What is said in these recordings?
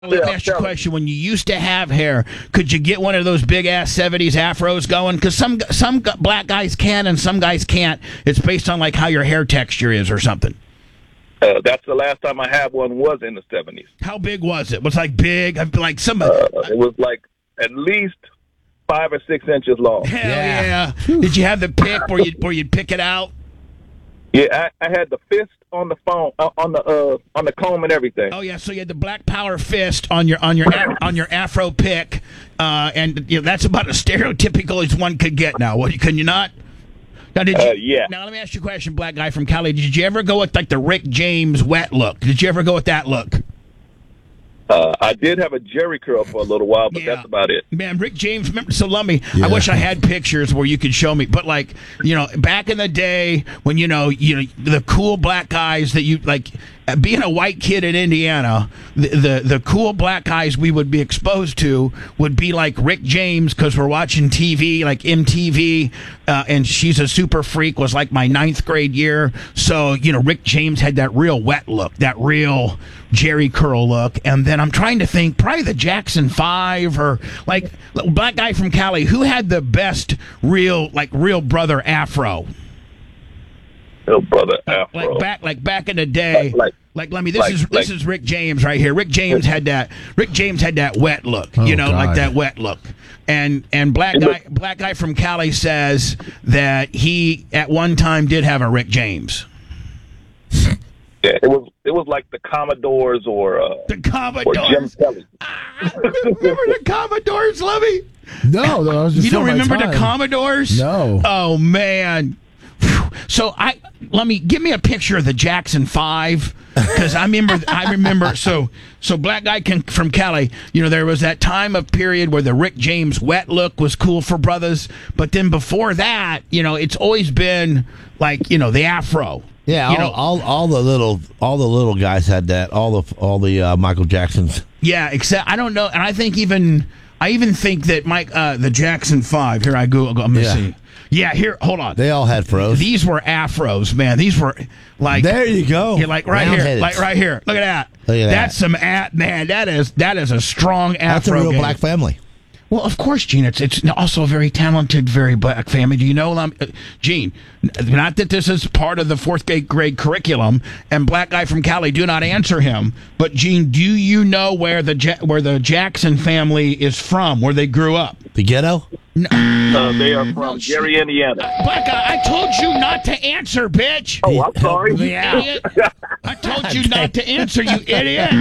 Let me ask you a question. When you used to have hair, could you get one of those big-ass 70s afros going? Because some black guys can and some guys can't. It's based on, like, how your hair texture is or something. That's the last time I had one was in the 70s. How big was it? Was it, like, big? Like some. It was, like, at least 5 or 6 inches long. Hell yeah. Did you have the pick where you'd pick it out? Yeah, I had the fist on the phone, on the comb and everything. Oh yeah, so you had the Black Power fist on your afro pick, and that's about as stereotypical as one could get now. What, can you not? Now, yeah. Now let me ask you a question, black guy from Cali. Did you ever go with like the Rick James wet look? Did you ever go with that look? I did have a Jerry curl for a little while, but that's about it. Man, Rick James, remember, so Lummy, I wish I had pictures where you could show me. But, like, back in the day when, the cool black guys that you, like, being a white kid in Indiana, the cool black guys we would be exposed to would be like Rick James, because we're watching TV, like MTV, and She's a Super Freak was like my 9th grade year. So, Rick James had that real wet look, that real Jerry curl look. And then I'm trying to think, probably the Jackson 5 or like black guy from Cali, who had the best real brother afro? Real brother afro. Like back in the day. This is Rick James right here. Rick James had that wet look, like that wet look. And black guy from Cali says that he at one time did have a Rick James. Yeah, it was like the Commodores or the Commodores. Or Jim Kelly. Remember the Commodores, Lovey? No, I was just you don't remember the Commodores? No. Oh man. So give me a picture of the Jackson 5, because I remember. So black guy from Cali, there was that time of period where the Rick James wet look was cool for brothers, but then before that, it's always been like the afro. Yeah, all the little guys had that. All the Michael Jacksons. Yeah, except I don't know, and I even think that the Jackson 5. Here I go. I'm gonna see. Yeah, here, hold on. They all had fros. These were afros, man. These were like. There you go. Yeah, like right here, like right here. Look at that. That's some man. That is a strong afro. That's a real black family. Well, of course, Gene. It's also a very talented, very black family. Do you know, Gene? Not that this is part of the 4th grade curriculum. And black guy from Cali, do not answer him. But Gene, do you know where the Jackson family is from? Where they grew up? The ghetto? No, they are from Gary, Indiana. Black guy, I told you not to answer, bitch. Oh, I'm sorry. You idiot. I told you not to answer, you idiot.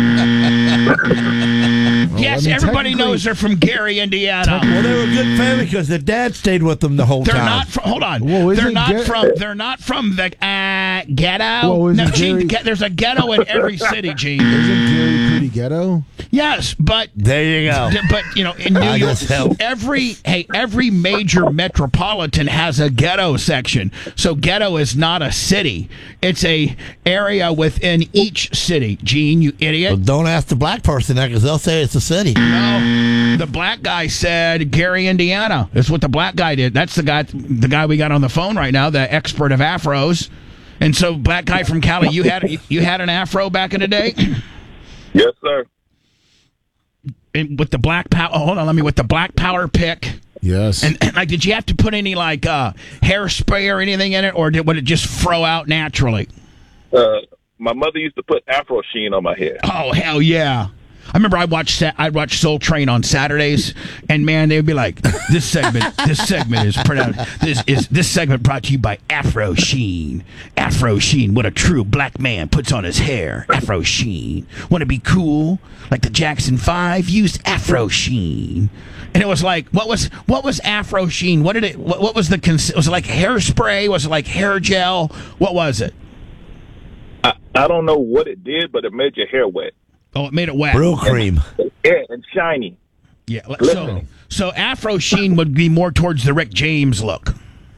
Yes, everybody knows they're from Gary, Indiana. Well, they were a good family because their dad stayed with them the whole time. They're not from. Hold on. Whoa, they're not from the ghetto. Whoa, no, Gene, there's a ghetto in every city, Gene. Isn't Gary pretty ghetto? Yes, but there you go. But in New York, every major metropolitan has a ghetto section. So ghetto is not a city; it's a area within each city. Gene, you idiot! Well, don't ask the black person that, because they'll say it's a city. No, the black guy said Gary, Indiana. That's what the black guy did. That's the guy we got on the phone right now, the expert of afros. And so, black guy from Cali, you had an afro back in the day. Yes, sir. And with the black power, with the Black Power pick. Yes. And like, did you have to put any like hairspray or anything in it, or would it just fro out naturally? My mother used to put Afro Sheen on my hair. Oh hell yeah! I remember I'd watch Soul Train on Saturdays, and man, they'd be like, this segment is this segment brought to you by Afro Sheen. Afro Sheen, what a true black man puts on his hair. Afro Sheen. Want to be cool like the Jackson 5? Use Afro Sheen. And it was like, what was Afro Sheen? What was was it like hairspray? Was it like hair gel? What was it? I don't know what it did, but it made your hair wet. Oh, it made it wet. Real cream. Yeah, and shiny. Yeah. So Afro Sheen would be more towards the Rick James look.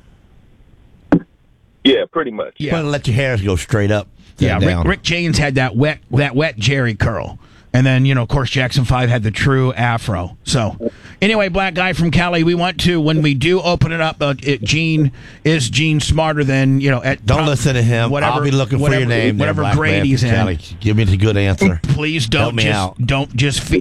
Yeah, pretty much. Yeah. But let your hair go straight up. Yeah, down. Rick James had that wet Jerry curl. And then, of course, Jackson 5 had the true afro. So, anyway, black guy from Cali, we want to, when we do open it up, Gene smarter than, Don't listen to him. Whatever, I'll be looking for your name. Whatever grade he's in. Give me the good answer. Please don't Help me out. Don't just